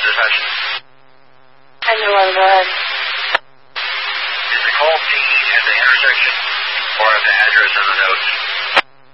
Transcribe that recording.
dispatch? 911, go ahead. Is the call being at the intersection or at the address in the notes?